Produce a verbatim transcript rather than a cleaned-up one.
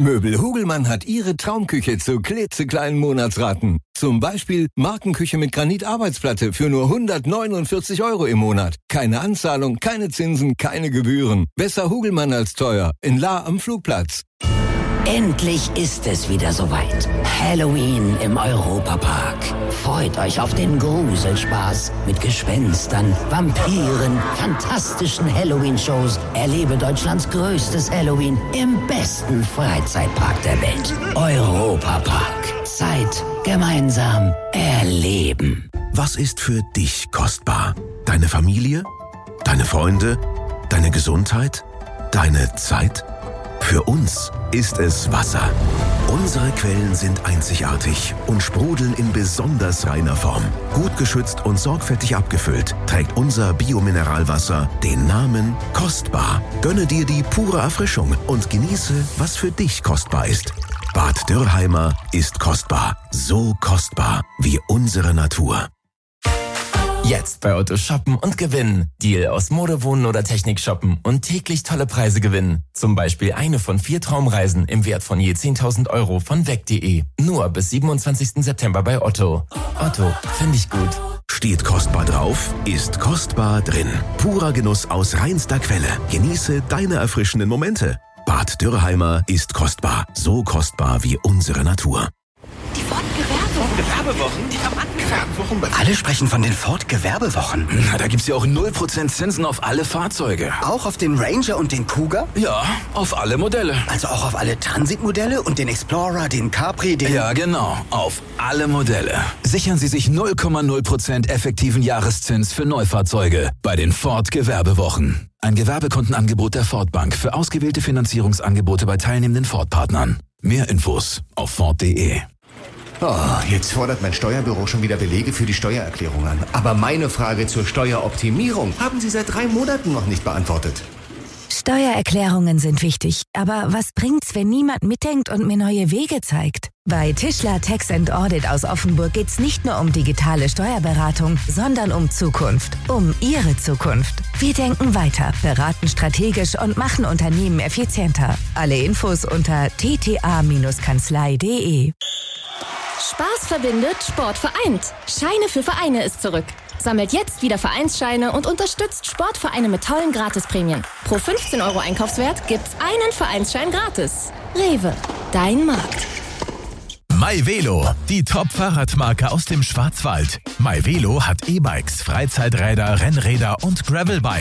Möbel Hugelmann hat Ihre Traumküche zu klitzekleinen Monatsraten. Zum Beispiel Markenküche mit Granitarbeitsplatte für nur hundertneunundvierzig Euro im Monat. Keine Anzahlung, keine Zinsen, keine Gebühren. Besser Hugelmann als teuer. In Lahr am Flugplatz. Endlich ist es wieder soweit. Halloween im Europapark. Freut euch auf den Gruselspaß mit Gespenstern, Vampiren, fantastischen Halloween-Shows. Erlebe Deutschlands größtes Halloween im besten Freizeitpark der Welt. Europapark. Zeit gemeinsam erleben. Was ist für dich kostbar? Deine Familie? Deine Freunde? Deine Gesundheit? Deine Zeit? Für uns ist es Wasser. Unsere Quellen sind einzigartig und sprudeln in besonders reiner Form. Gut geschützt und sorgfältig abgefüllt trägt unser Biomineralwasser den Namen Kostbar. Gönne dir die pure Erfrischung und genieße, was für dich kostbar ist. Bad Dürrheimer ist kostbar. So kostbar wie unsere Natur. Jetzt bei Otto shoppen und gewinnen. Deal aus Mode, Wohnen oder Technik shoppen und täglich tolle Preise gewinnen. Zum Beispiel eine von vier Traumreisen im Wert von je zehntausend Euro von weg punkt de. Nur bis siebenundzwanzigsten September bei Otto. Otto, finde ich gut. Steht kostbar drauf, ist kostbar drin. Purer Genuss aus reinster Quelle. Genieße deine erfrischenden Momente. Bad Dürrheimer ist kostbar. So kostbar wie unsere Natur. Die Ford-Gewerbewochen. Gewerbewochen? Die haben Gewerbewochen. Alle sprechen von den Ford-Gewerbewochen. Na, da gibt's ja auch null Prozent Zinsen auf alle Fahrzeuge. Auch auf den Ranger und den Cougar? Ja, auf alle Modelle. Also auch auf alle Transitmodelle und den Explorer, den Capri, den... Ja, genau. Auf alle Modelle. Sichern Sie sich null Komma null Prozent effektiven Jahreszins für Neufahrzeuge bei den Ford-Gewerbewochen. Ein Gewerbekontenangebot der Ford Bank für ausgewählte Finanzierungsangebote bei teilnehmenden Ford-Partnern. Mehr Infos auf Ford punkt de. Oh, jetzt fordert mein Steuerbüro schon wieder Belege für die Steuererklärung an. Aber meine Frage zur Steueroptimierung haben Sie seit drei Monaten noch nicht beantwortet. Steuererklärungen sind wichtig, aber was bringt's, wenn niemand mitdenkt und mir neue Wege zeigt? Bei Tischler Tax and Audit aus Offenburg geht's nicht nur um digitale Steuerberatung, sondern um Zukunft, um Ihre Zukunft. Wir denken weiter, beraten strategisch und machen Unternehmen effizienter. Alle Infos unter t t a Kanzlei punkt de. Spaß verbindet, Sport vereint. Scheine für Vereine ist zurück. Sammelt jetzt wieder Vereinsscheine und unterstützt Sportvereine mit tollen Gratisprämien. Pro fünfzehn Euro Einkaufswert gibt's einen Vereinsschein gratis. Rewe, dein Markt. MyVelo, die Top-Fahrradmarke aus dem Schwarzwald. MyVelo hat E-Bikes, Freizeiträder, Rennräder und Gravelbikes.